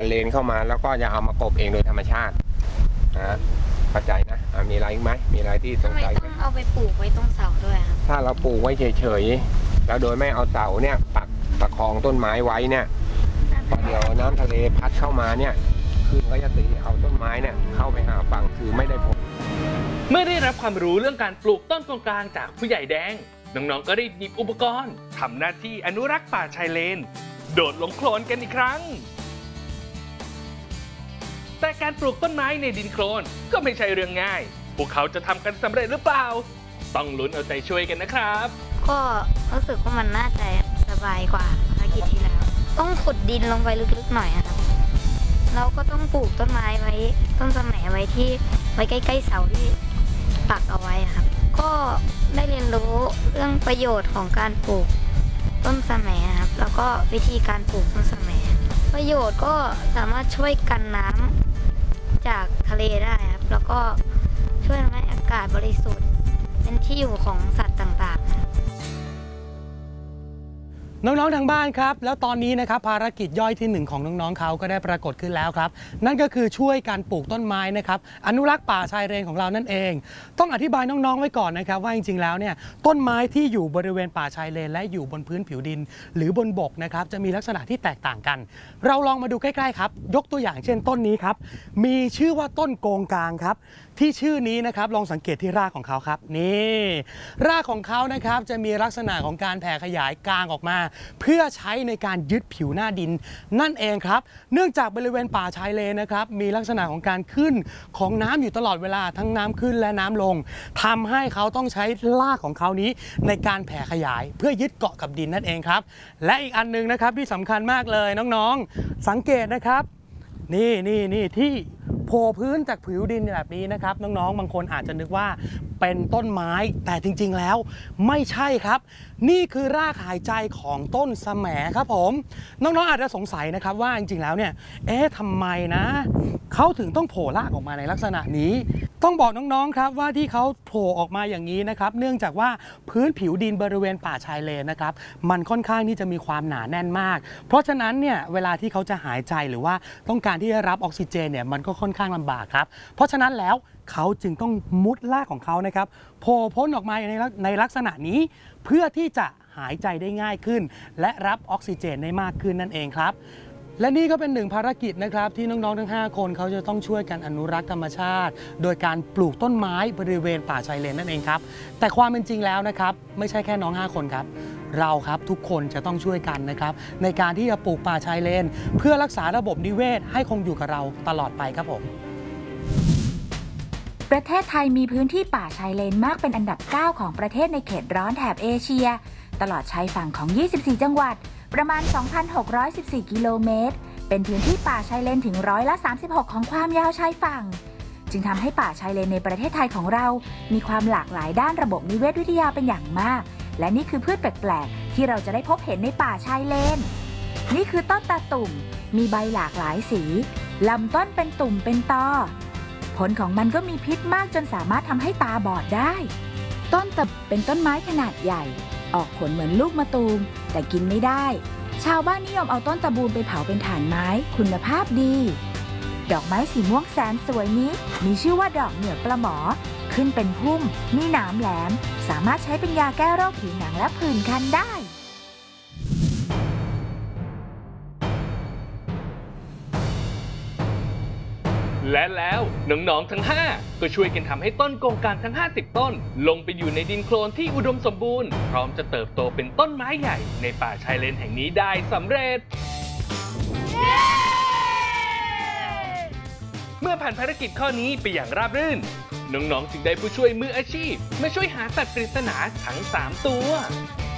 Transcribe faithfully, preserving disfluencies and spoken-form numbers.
เลนเข้ามาแล้วก็จะเอามากบเองโดยธรรมชาตินะเข้าใจนะมีอะไรไหมมีอะไรที่สงสัยไหมทำไมต้องเอาไปปลูกไว้ตรงเสาด้วยครับถ้าเราปลูกไว้เฉยๆแล้วโดยไม่เอาเสาเนี่ยปักประคองต้นไม้ไว้เนี่ยพอเดี๋ยวน้ำทะเลพัดเข้ามาเนี่ยคลื่นก็จะตีเอาต้นไม้เนี่ยเข้าไปหาฝั่งคือไม่ได้ผลเมื่อได้รับความรู้เรื่องการปลูกต้นกงกลางจากผู้ใหญ่แดงน้องๆก็ได้หยิบอุปกรณ์ทำหน้าที่อนุรักษ์ป่าชายเลนโดดลงโคลนกันอีกครั้งแต่การปลูกต้นไม้ในดินโคลนก็ไม่ใช่เรื่องง่ายพวกเขาจะทำกันสำเร็จหรือเปล่าต้องลุ้นเอาใจช่วยกันนะครับก็รู้สึกว่ามันน่าจะสบายกว่าภารกิจที่แล้วต้องขุดดินลงไปลึกๆหน่อยครับแล้วก็ต้องปลูกต้นไม้ไว้ต้นสะแหมไว้ที่ไว้ใกล้ๆเสาที่ปักเอาไว้ครับก็ได้เรียนรู้เรื่องประโยชน์ของการปลูกต้นสะแหมครับแล้วก็วิธีการปลูกต้นสะแหมประโยชน์ก็สามารถช่วยกันน้ำจากทะเลได้ครับแล้วก็ช่วยทำให้อากาศบริสุทธิ์เป็นที่อยู่ของสัตว์ต่างๆครับน้องๆทางบ้านครับแล้วตอนนี้นะครับภารกิจย่อยที่หนึ่งของน้องๆเขาก็ได้ปรากฏขึ้นแล้วครับนั่นก็คือช่วยการปลูกต้นไม้นะครับอนุรักษ์ป่าชายเลนของเรานั่นเองต้องอธิบายน้องๆไว้ก่อนนะครับว่าจริงๆแล้วเนี่ยต้นไม้ที่อยู่บริเวณป่าชายเลนและอยู่บนพื้นผิวดินหรือบนบกนะครับจะมีลักษณะที่แตกต่างกันเราลองมาดูใกล้ๆครับยกตัวอย่างเช่นต้นนี้ครับมีชื่อว่าต้นโกงกลางครับที่ชื่อนี้นะครับลองสังเกตที่รากของเขาครับนี่รากของเขานะครับจะมีลักษณะของการแผ่ขยายกลางออกมาเพื่อใช้ในการยึดผิวหน้าดินนั่นเองครับเนื่องจากบริเวณป่าชายเลนนะครับมีลักษณะของการขึ้นของน้ำอยู่ตลอดเวลาทั้งน้ำขึ้นและน้ำลงทำให้เขาต้องใช้รากของเขานี้ในการแผ่ขยายเพื่อยึดเกาะกับดินนั่นเองครับและอีกอันนึงนะครับที่สำคัญมากเลยน้องๆสังเกตนะครับนี่นี่นี่ที่โผล่พื้นจากผิวดินแบบนี้นะครับน้องๆบางคนอาจจะนึกว่าเป็นต้นไม้แต่จริงๆแล้วไม่ใช่ครับนี่คือรากหายใจของต้นสะแหมครับผมน้องๆอาจจะสงสัยนะครับว่าจริงๆแล้วเนี่ยเอ๊ะทำไมนะเขาถึงต้องโผล่รากออกมาในลักษณะนี้ต้องบอกน้องๆครับว่าที่เขาโผล่ออกมาอย่างนี้นะครับเนื่องจากว่าพื้นผิวดินบริเวณป่าชายเลนนะครับมันค่อนข้างที่จะมีความหนาแน่นมากเพราะฉะนั้นเนี่ยเวลาที่เขาจะหายใจหรือว่าต้องการที่จะรับออกซิเจนเนี่ยมันก็ค่อนข้างลำบากครับเพราะฉะนั้นแล้วเขาจึงต้องมุดรากของเขานะครับโผล่พ้นออกมาในในลักษณะนี้เพื่อที่จะหายใจได้ง่ายขึ้นและรับออกซิเจนได้มากขึ้นนั่นเองครับและนี่ก็เป็นหนึ่งภารกิจนะครับที่น้องๆทั้งห้าคนเขาจะต้องช่วยกันอนุรักษ์ธรรมชาติโดยการปลูกต้นไม้บริเวณป่าชายเลนนั่นเองครับแต่ความเป็นจริงแล้วนะครับไม่ใช่แค่น้องห้าคนครับเราครับทุกคนจะต้องช่วยกันนะครับในการที่จะปลูกป่าชายเลนเพื่อรักษาระบบนิเวศให้คงอยู่กับเราตลอดไปครับผมประเทศไทยมีพื้นที่ป่าชายเลนมากเป็นอันดับเก้าของประเทศในเขตร้อนแถบเอเชียตลอดชายฝั่งของยี่สิบสี่จังหวัดประมาณ สองพันหกร้อยสิบสี่ กิโลเมตรเป็นพื้นที่ป่าชายเลนถึงร้อยละสามสิบหกของความยาวชายฝั่งจึงทำให้ป่าชายเลนในประเทศไทยของเรามีความหลากหลายด้านระบบนิเวศวิทยาเป็นอย่างมากและนี่คือพืชแปลกๆที่เราจะได้พบเห็นในป่าชายเลนนี่คือต้นตาตุ่มมีใบหลากหลายสีลำต้นเป็นตุ่มเป็นตอผลของมันก็มีพิษมากจนสามารถทำให้ตาบอดได้ต้นตะเป็นต้นไม้ขนาดใหญ่ออกผลเหมือนลูกมะตูมแต่กินไม่ได้ชาวบ้านนิยมเอาต้นตะบูนไปเผาเป็นถ่านไม้คุณภาพดีดอกไม้สีม่วงแสนสวยนี้มีชื่อว่าดอกเหนือปลาหมอขึ้นเป็นพุ่มมีหนามแหลมสามารถใช้เป็นยาแก้โรคผิวหนังและผื่นคันได้และแล้วน้องๆทั้งห้าก็ช่วยกันทำให้ต้นโกงกลางทั้งห้าสิบต้นลงไปอยู่ในดินโคลนที่อุดมสมบูรณ์พร้อมจะเติบโตเป็นต้นไม้ใหญ่ในป่าชายเลนแห่งนี้ได้สำเร็จ เมื่อผ่านภารกิจข้อนี้ไปอย่างราบรื่นน้องๆจึงได้ผู้ช่วยมืออาชีพมาช่วยหาสัตว์ปริศนาทั้งสามตัว